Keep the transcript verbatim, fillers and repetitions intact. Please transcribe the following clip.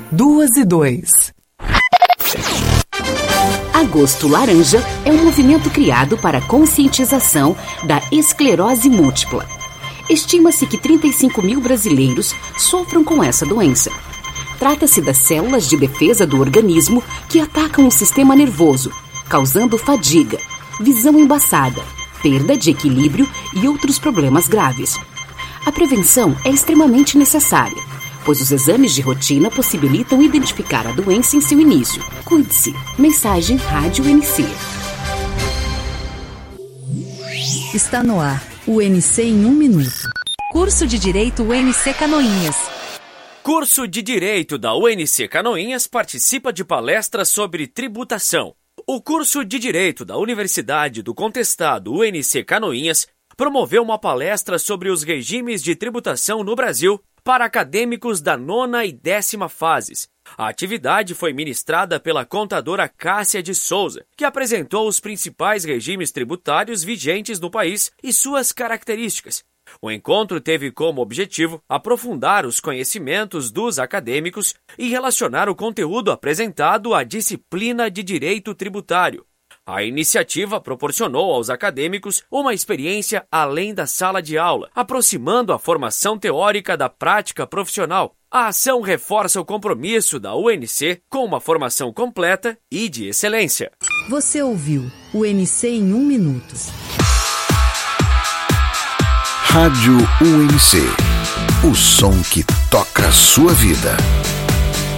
duas e dois. Agosto Laranja é um movimento criado para a conscientização da esclerose múltipla. Estima-se que trinta e cinco mil brasileiros sofram com essa doença. Trata-se das células de defesa do organismo que atacam o sistema nervoso, causando fadiga, visão embaçada, perda de equilíbrio e outros problemas graves. A prevenção é extremamente necessária, pois os exames de rotina possibilitam identificar a doença em seu início. Cuide-se. Mensagem Rádio N C. Está no ar o N C em um minuto. Curso de Direito U N C Canoinhas. Curso de Direito da U N C Canoinhas participa de palestras sobre tributação. O curso de Direito da Universidade do Contestado U N C Canoinhas promoveu uma palestra sobre os regimes de tributação no Brasil para acadêmicos da nona e décima fases. A atividade foi ministrada pela contadora Cássia de Souza, que apresentou os principais regimes tributários vigentes no país e suas características. O encontro teve como objetivo aprofundar os conhecimentos dos acadêmicos e relacionar o conteúdo apresentado à disciplina de direito tributário. A iniciativa proporcionou aos acadêmicos uma experiência além da sala de aula, aproximando a formação teórica da prática profissional. A ação reforça o compromisso da U N C com uma formação completa e de excelência. Você ouviu o N C em um minuto. Rádio U N C. O som que toca a sua vida.